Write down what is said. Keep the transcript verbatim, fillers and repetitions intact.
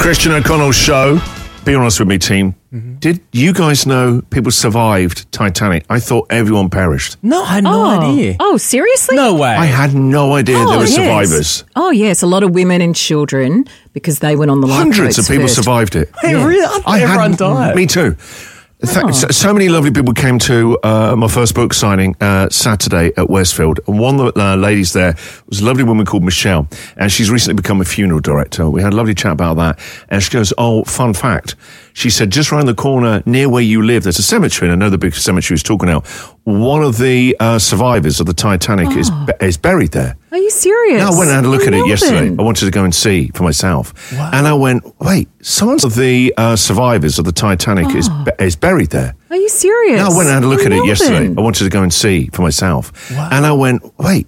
Christian O'Connell's show. Be honest with me, team. Mm-hmm. Did you guys know people survived Titanic? I thought everyone perished. No, I had no oh. idea. Oh, seriously? No way. I had no idea oh, there were yes. survivors. Oh, yes. A lot of women and children because they went on the lifeboats Hundreds of people first. survived it. Hey, Yeah. really? I thought I everyone had, died. Me too. Th- Oh. so, so many lovely people came to uh, my first book signing uh, Saturday at Westfield. And one of the uh, ladies there was a lovely woman called Michelle. And she's recently become a funeral director. We had a lovely chat about that. And she goes, oh, fun fact. She said, just round the corner near where you live, there's a cemetery. And I know the big cemetery was talking now. One of the uh, survivors of the Titanic Oh. is is buried there. Are you serious? No, I went and had a look In at it yesterday. Melbourne? I wanted to go and see for myself. Wow. And I went, wait, some of the uh, survivors of the Titanic Oh. is is buried there. Are you serious? No, I went and had a look In at it Melbourne? yesterday. I wanted to go and see for myself. Wow. And I went, wait,